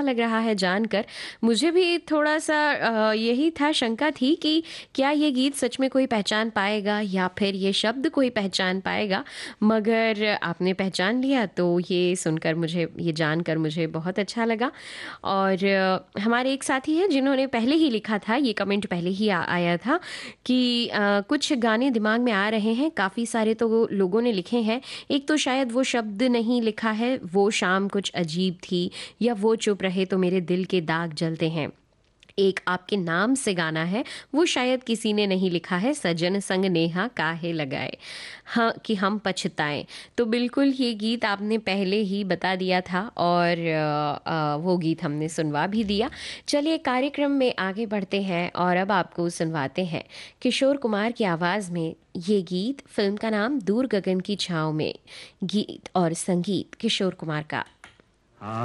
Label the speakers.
Speaker 1: लग रहा है जानकर। मुझे भी थोड़ा-सा यही था शंका थी कि क्या ये गीत सच में कोई पहचान पाएगा या फिर ये शब्द कोई पहचान पाएगा? मगर आपने पहचान लिया तो ये जानकर मुझे बहुत अच्छा लगा। और हमारे एक साथी हैं जिन्होंने पहले ही लिखा था, ये कमेंट पहले ही आया था कि कुछ गाने दिमाग में आ रहे हैं, काफ़ी सारे तो लोगों ने लिखे हैं। एक तो शायद वो शब्द नहीं लिखा है, वो शाम कुछ अजीब थी, या वो चुप रहे तो मेरे दिल के दाग जलते हैं। एक आपके नाम से गाना है, वो शायद किसी ने नहीं लिखा है, सजन संग नेहा काहे लगाए, हाँ कि हम पछताएं। तो बिल्कुल ये गीत आपने पहले ही बता दिया था और वो गीत हमने सुनवा भी दिया। चलिए कार्यक्रम में आगे बढ़ते हैं और अब आपको सुनवाते हैं किशोर कुमार की आवाज़ में ये गीत। फिल्म का नाम दूर गगन की छाँव में, गीत और संगीत किशोर कुमार का।